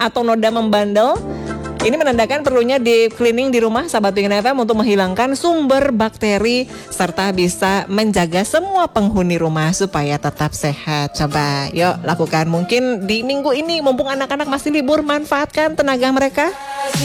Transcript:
atau noda membandel. Ini menandakan perlunya di cleaning di rumah sahabat Pingin FM untuk menghilangkan sumber bakteri serta bisa menjaga semua penghuni rumah supaya tetap sehat. Coba yuk lakukan, mungkin di minggu ini mumpung anak-anak masih libur, manfaatkan tenaga mereka.